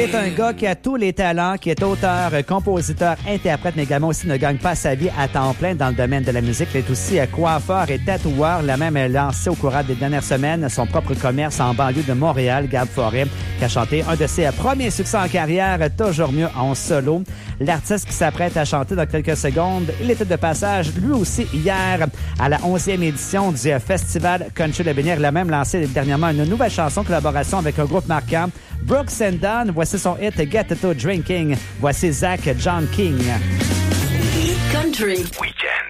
C'est un gars qui a tous les talents, qui est auteur, compositeur, interprète, mais également aussi ne gagne pas sa vie à temps plein dans le domaine de la musique. Il est aussi coiffeur et tatoueur. Il a même lancé au courant des dernières semaines son propre commerce en banlieue de Montréal, Gab Forêt, qui a chanté un de ses premiers succès en carrière, Toujours mieux en solo. L'artiste qui s'apprête à chanter dans quelques secondes, il était de passage lui aussi hier à la 11e édition du Festival Country de Bénière. Il a même lancé dernièrement une nouvelle chanson, collaboration avec un groupe marquant, Brooks and Dunn. Voici son hit Get to Drinking. Voici Zach John King. Country Weekend.